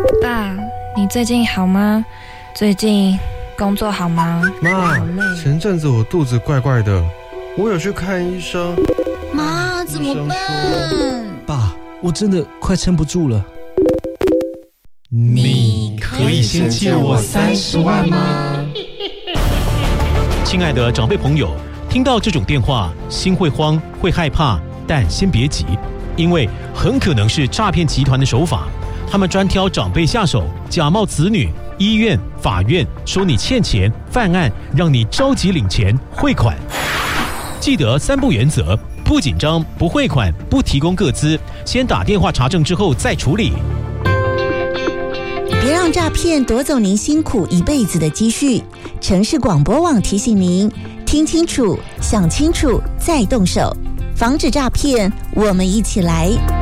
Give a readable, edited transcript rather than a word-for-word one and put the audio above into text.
爸，你最近好吗？最近工作好吗？ 妈，前阵子我肚子怪怪的，我有去看医生。 妈，怎么办？ 爸，我真的快撑不住了。 你可以先借我30万吗？ 亲爱的长辈朋友，听到这种电话，心会慌，会害怕，但先别急，因为很可能是诈骗集团的手法。他们专挑长辈下手，假冒子女、医院、法院，说你欠钱、犯案，让你着急领钱汇款。记得3不原则：不紧张、不汇款、不提供个资，先打电话查证之后再处理。 别让诈骗夺走您辛苦一辈子的积蓄。城市广播网提醒您：听清楚、想清楚再动手，防止诈骗，我们一起来。